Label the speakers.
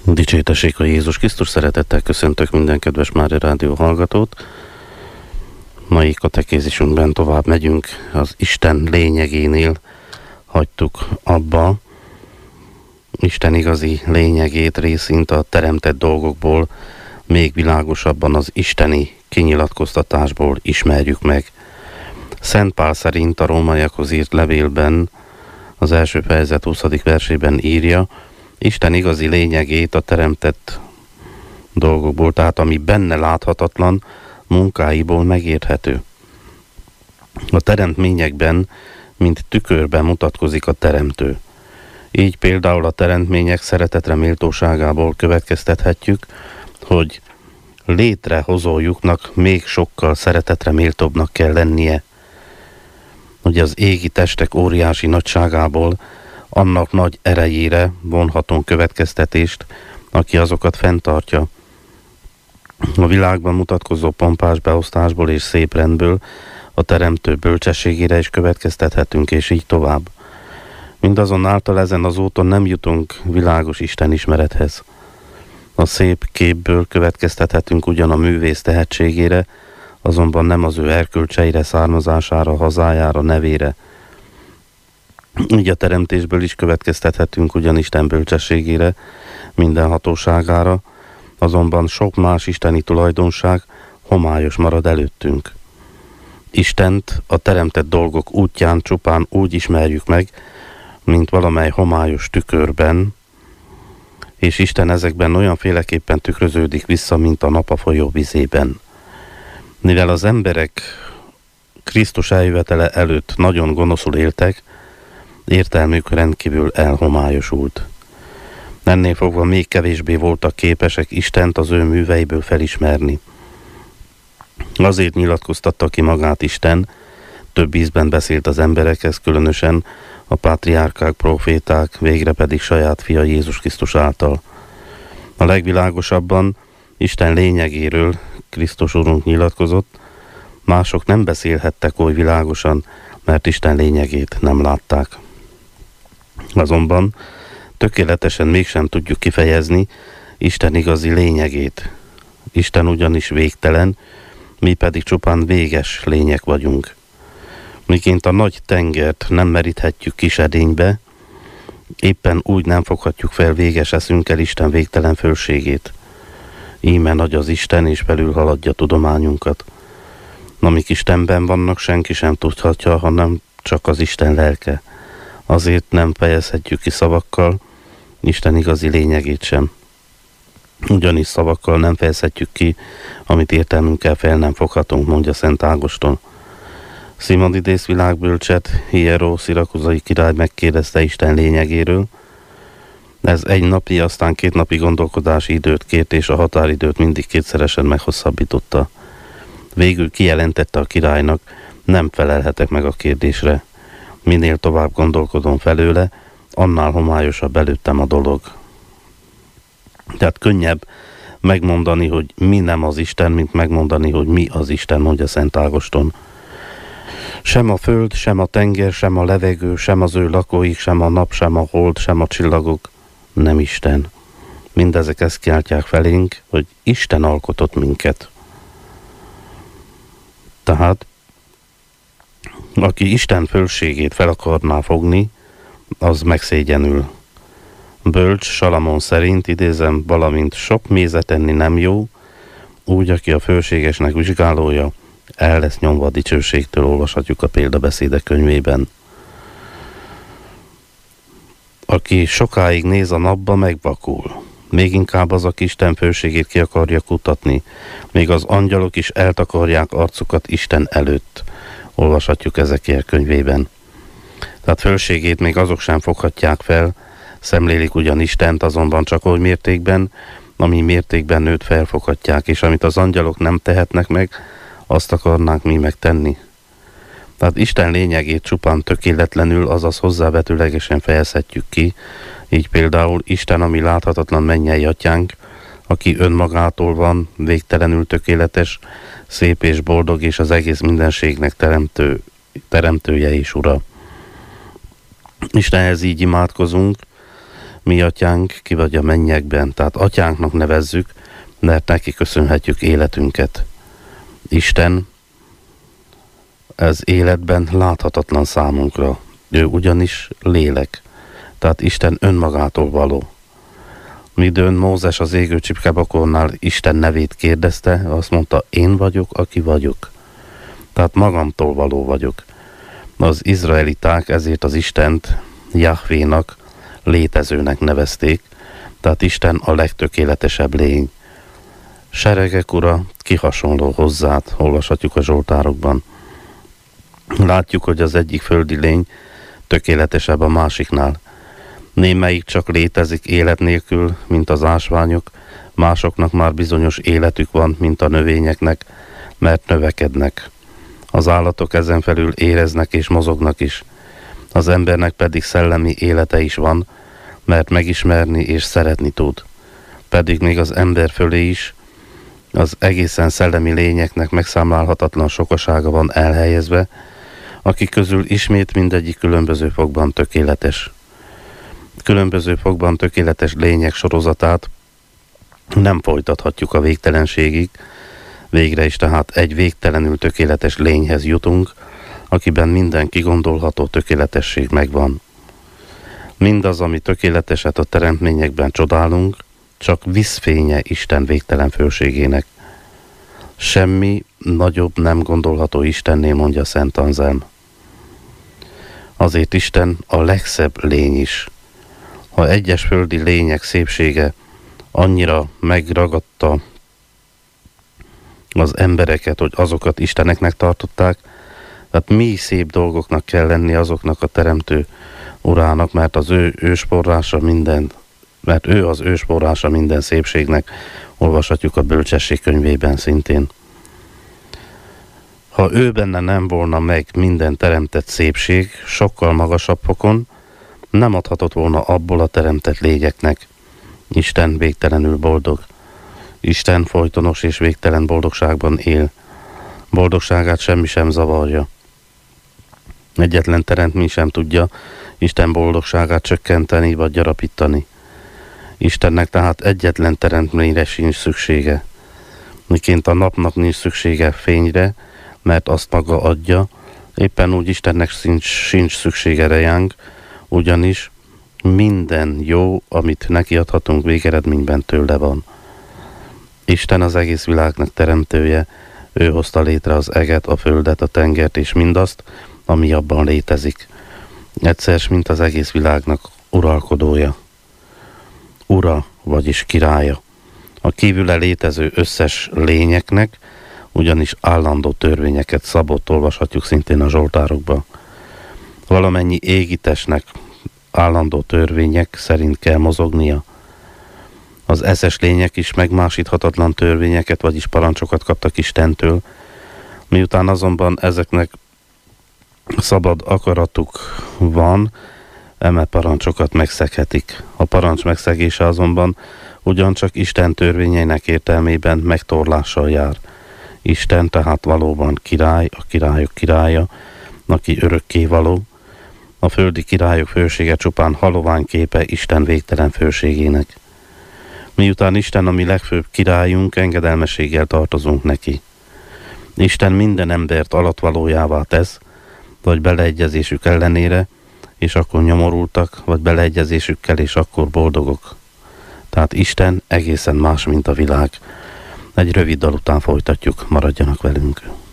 Speaker 1: Dicsértessék a Jézus Krisztus, szeretettel köszöntök minden kedves Mária Rádió hallgatót. Mai katekézisünkben tovább megyünk, az Isten lényegénél hagytuk abba. Isten igazi lényegét részint a teremtett dolgokból, még világosabban az isteni kinyilatkoztatásból ismerjük meg. Szent Pál szerint a rómaiakhoz írt levélben, az első fejezet 20. versében írja, Isten igazi lényegét a teremtett dolgokból, tehát ami benne láthatatlan, munkáiból megérthető. A teremtményekben, mint tükörben mutatkozik a teremtő. Így például a teremtmények szeretetre méltóságából következtethetjük, hogy létrehozójuknak még sokkal szeretetre méltóbbnak kell lennie. Hogy az égi testek óriási nagyságából annak nagy erejére vonhatunk következtetést, aki azokat fenntartja. A világban mutatkozó pompás beosztásból és szép rendből a teremtő bölcsességére is következtethetünk, és így tovább. Mindazonáltal ezen az úton nem jutunk világos Isten ismerethez. A szép képből következtethetünk ugyan a művész tehetségére, azonban nem az ő erkölcseire, származására, hazájára, nevére. Így a teremtésből is következtethetünk ugyan Isten bölcsességére, mindenhatóságára, azonban sok más isteni tulajdonság homályos marad előttünk. Istent a teremtett dolgok útján csupán úgy ismerjük meg, mint valamely homályos tükörben, és Isten ezekben olyanféleképpen tükröződik vissza, mint a nap a folyó vizében. Mivel az emberek Krisztus eljövetele előtt nagyon gonoszul éltek, értelmük rendkívül elhomályosult. Ennél fogva még kevésbé voltak képesek Istent az ő műveiből felismerni. Azért nyilatkoztatta ki magát Isten, több ízben beszélt az emberekhez, különösen a pátriárkák, proféták, végre pedig saját fia Jézus Krisztus által. A legvilágosabban Isten lényegéről Krisztus Urunk nyilatkozott, mások nem beszélhettek oly világosan, mert Isten lényegét nem látták. Azonban tökéletesen mégsem tudjuk kifejezni Isten igazi lényegét. Isten ugyanis végtelen, mi pedig csupán véges lények vagyunk. Miként a nagy tengert nem meríthetjük kis edénybe, éppen úgy nem foghatjuk fel véges eszünkkel Isten végtelen fölségét. Íme nagy az Isten, és felül haladja tudományunkat. Amik Istenben vannak, senki sem tudhatja, hanem csak az Isten lelke. Azért nem fejezhetjük ki szavakkal Isten igazi lényegét sem. Ugyanis szavakkal nem fejezhetjük ki, amit értelmünkkel fel nem foghatunk, mondja Szent Ágoston. Szimonidész világbölcset, Hieró szirakuzai király megkérdezte Isten lényegéről. Ez egy napi, aztán 2 napi gondolkodási időt kért, és a határidőt mindig kétszeresen meghosszabbította. Végül kijelentette a királynak, nem felelhetek meg a kérdésre. Minél tovább gondolkodom felőle, annál homályosabb előttem a dolog. Tehát könnyebb megmondani, hogy mi nem az Isten, mint megmondani, hogy mi az Isten, mondja Szent Ágoston. Sem a föld, sem a tenger, sem a levegő, sem az ő lakóik, sem a nap, sem a hold, sem a csillagok nem Isten. Mindezek ezt kiáltják felénk, hogy Isten alkotott minket. Tehát aki Isten fölségét fel akarná fogni, az megszégyenül. Bölcs Salamon szerint, idézem, valamint sok mézet enni nem jó, úgy, aki a fölségesnek vizsgálója, el lesz nyomva a dicsőségtől, olvashatjuk a Példabeszédek könyvében. Aki sokáig néz a napba, megvakul. Még inkább az, aki Isten fölségét ki akarja kutatni, még az angyalok is eltakarják arcukat Isten előtt, olvashatjuk Ezekiel könyvében. Tehát fölségét még azok sem foghatják fel, szemlélik ugyan Istent, azonban csak oly mértékben, ami mértékben nőt felfoghatják, és amit az angyalok nem tehetnek meg, azt akarnánk mi megtenni. Tehát Isten lényegét csupán tökéletlenül, azaz hozzávetőlegesen fejezhetjük ki, így például Isten, ami láthatatlan mennyei atyánk, aki önmagától van, végtelenül tökéletes, szép és boldog, és az egész mindenségnek teremtője és ura. Istenhez így imádkozunk, Mi atyánk, ki vagy a mennyekben, tehát atyánknak nevezzük, mert neki köszönhetjük életünket. Isten ez életben láthatatlan számunkra. Ő ugyanis lélek, tehát Isten önmagától való. Midőn Mózes az égő csipkebakornál Isten nevét kérdezte, azt mondta, én vagyok, aki vagyok. Tehát magamtól való vagyok. Az izraeliták ezért az Istent Jahvénak, létezőnek nevezték, tehát Isten a legtökéletesebb lény. Seregek ura, ki hasonló hozzád, olvashatjuk a Zsoltárokban. Látjuk, hogy az egyik földi lény tökéletesebb a másiknál. Némelyik csak létezik élet nélkül, mint az ásványok, másoknak már bizonyos életük van, mint a növényeknek, mert növekednek. Az állatok ezen felül éreznek és mozognak is. Az embernek pedig szellemi élete is van, mert megismerni és szeretni tud. Pedig még az ember fölé is az egészen szellemi lényeknek megszámlálhatatlan sokasága van elhelyezve, akik közül ismét mindegyik különböző fokban tökéletes. Különböző fokban tökéletes lények sorozatát nem folytathatjuk a végtelenségig, végre is tehát egy végtelenül tökéletes lényhez jutunk, akiben minden kigondolható tökéletesség megvan. Mindaz, ami tökéleteset a teremtményekben csodálunk, csak vízfénye Isten végtelen fölségének. Semmi nagyobb nem gondolható Istennél, mondja Szent Anzelm. Azért Isten a legszebb lény is. Ha egyes földi lények szépsége annyira megragadta az embereket, hogy azokat isteneknek tartották, tehát mi szép dolgoknak kell lenni azoknak a teremtő urának, mert ő az ősforrása minden szépségnek, olvashatjuk a Bölcsesség könyvében szintén. Ha ő benne nem volna meg minden teremtett szépség, sokkal magasabb fokon, nem adhatott volna abból a teremtett lényeknek. Isten végtelenül boldog. Isten folytonos és végtelen boldogságban él. Boldogságát semmi sem zavarja. Egyetlen teremtmény sem tudja Isten boldogságát csökkenteni vagy gyarapítani. Istennek tehát egyetlen teremtményre sincs szüksége. Miként a napnak nincs szüksége fényre, mert azt maga adja, éppen úgy Istennek sincs szüksége rejánk, ugyanis minden jó, amit neki adhatunk, végeredményben tőle van. Isten az egész világnak teremtője, ő hozta létre az eget, a földet, a tengert és mindazt, ami abban létezik. Egyszer, mint az egész világnak uralkodója. Ura, vagyis királya. A kívüle létező összes lényeknek ugyanis állandó törvényeket szabott, olvashatjuk szintén a Zsoltárokban. Valamennyi égitestnek állandó törvények szerint kell mozognia. Az eszes lények is megmásíthatatlan törvényeket, vagyis parancsokat kaptak Istentől, miután azonban ezeknek szabad akaratuk van, eme parancsokat megszeghetik. A parancs megszegése azonban ugyancsak Isten törvényeinek értelmében megtorlással jár. Isten tehát valóban király, a királyok királya, aki örökkévaló. A földi királyok fősége csupán halovány képe Isten végtelen főségének. Miután Isten a mi legfőbb királyunk, engedelmességgel tartozunk neki. Isten minden embert alatvalójává tesz, vagy beleegyezésük ellenére, és akkor nyomorultak, vagy beleegyezésükkel, és akkor boldogok. Tehát Isten egészen más, mint a világ. Egy rövid dal után folytatjuk, maradjanak velünk.